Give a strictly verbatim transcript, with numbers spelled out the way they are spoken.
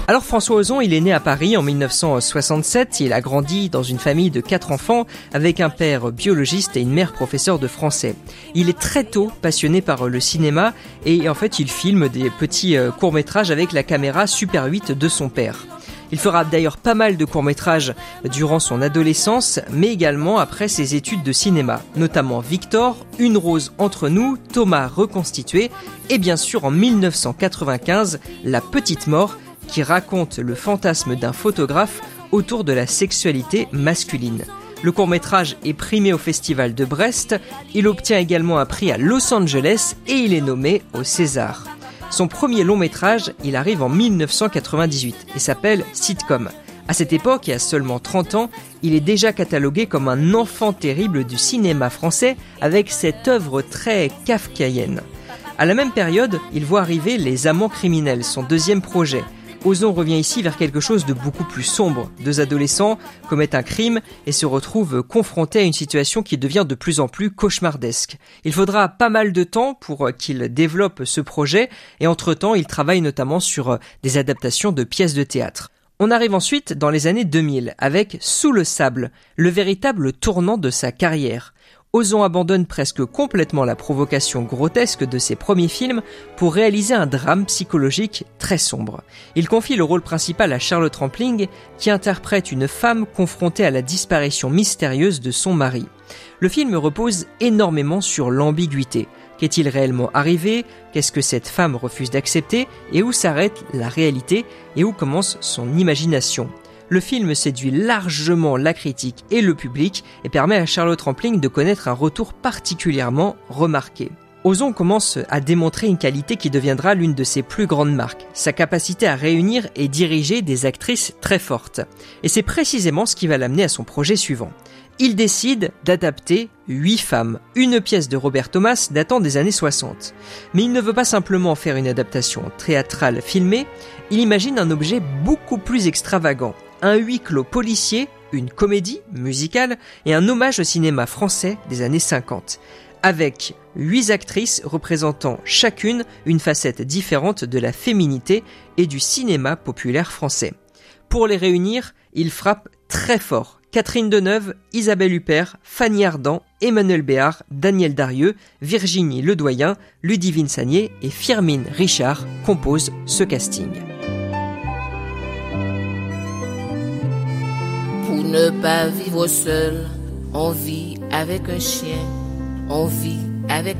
Alors François Ozon, il est né à Paris en dix-neuf cent soixante-sept. Il a grandi dans une famille de quatre enfants avec un père biologiste et une mère professeure de français. Il est très tôt passionné par le cinéma et en fait il filme des petits courts-métrages avec la caméra Super huit de son père. Il fera d'ailleurs pas mal de courts-métrages durant son adolescence, mais également après ses études de cinéma, notamment Victor, Une rose entre nous, Thomas reconstitué et bien sûr en dix-neuf cent quatre-vingt-quinze, La petite mort, qui raconte le fantasme d'un photographe autour de la sexualité masculine. Le court-métrage est primé au Festival de Brest, il obtient également un prix à Los Angeles et il est nommé au César. Son premier long-métrage, il arrive en dix-neuf cent quatre-vingt-dix-huit et s'appelle Sitcom. À cette époque, et à seulement trente ans, il est déjà catalogué comme un enfant terrible du cinéma français avec cette œuvre très kafkaïenne. À la même période, il voit arriver Les Amants criminels, son deuxième projet. Ozon revient ici vers quelque chose de beaucoup plus sombre. Deux adolescents commettent un crime et se retrouvent confrontés à une situation qui devient de plus en plus cauchemardesque. Il faudra pas mal de temps pour qu'il développe ce projet et entre-temps, il travaille notamment sur des adaptations de pièces de théâtre. On arrive ensuite dans les années deux mille avec Sous le sable, le véritable tournant de sa carrière. Ozon abandonne presque complètement la provocation grotesque de ses premiers films pour réaliser un drame psychologique très sombre. Il confie le rôle principal à Charlotte Rampling, qui interprète une femme confrontée à la disparition mystérieuse de son mari. Le film repose énormément sur l'ambiguïté. Qu'est-il réellement arrivé ? Qu'est-ce que cette femme refuse d'accepter ? Et où s'arrête la réalité ? Et où commence son imagination ? Le film séduit largement la critique et le public et permet à Charlotte Rampling de connaître un retour particulièrement remarqué. Ozon commence à démontrer une qualité qui deviendra l'une de ses plus grandes marques, sa capacité à réunir et diriger des actrices très fortes. Et c'est précisément ce qui va l'amener à son projet suivant. Il décide d'adapter Huit femmes, une pièce de Robert Thomas datant des années soixante. Mais il ne veut pas simplement faire une adaptation théâtrale filmée, il imagine un objet beaucoup plus extravagant. Un huis clos policier, une comédie musicale et un hommage au cinéma français des années cinquante, avec huit actrices représentant chacune une facette différente de la féminité et du cinéma populaire français. Pour les réunir, il frappe très fort. Catherine Deneuve, Isabelle Huppert, Fanny Ardant, Emmanuel Béard, Daniel Darieux, Virginie Ledoyen, Ludivine Sagnier et Firmin Richard composent ce casting. Pour ne pas vivre seul, on vit avec un chien, on vit avec